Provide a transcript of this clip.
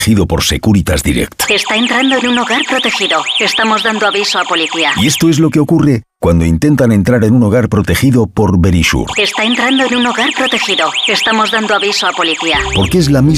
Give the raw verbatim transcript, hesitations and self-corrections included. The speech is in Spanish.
protegido por Securitas Direct. Está entrando en un hogar protegido. Estamos dando aviso a policía. Y esto es lo que ocurre cuando intentan entrar en un hogar protegido por Verisure. Está entrando en un hogar protegido. Estamos dando aviso a policía. Porque es la misma